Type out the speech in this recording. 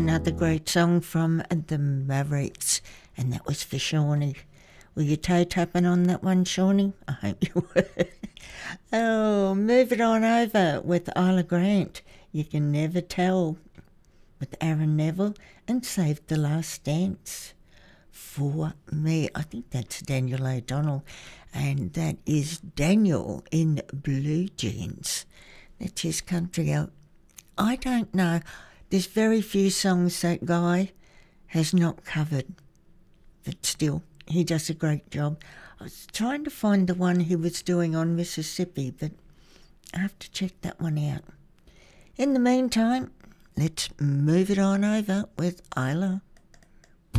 another great song from the Mavericks, and that was for Shawnee. Were you toe tapping on that one, Shawnee? I hope you were. Oh, move it on over with Isla Grant. You Can Never Tell with Aaron Neville and Save the Last Dance. For me, I think that's Daniel O'Donnell, and that is Daniel in Blue Jeans. That's his country out. I don't know. There's very few songs that guy has not covered, but still, he does a great job. I was trying to find the one he was doing on Mississippi, but I have to check that one out. In the meantime, let's move it on over with Isla.